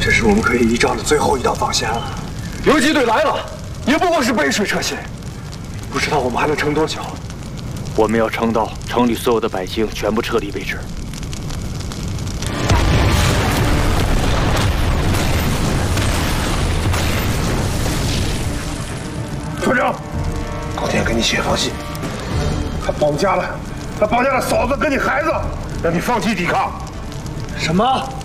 这是我们可以依仗的最后一道防线了。游击队来了，也不过是杯水车薪，不知道我们还能撑多久。 我们要撑到城里所有的百姓全部撤离为止。 村长，高天给你写封信，他绑架了嫂子跟你孩子，让你放弃抵抗。 什么？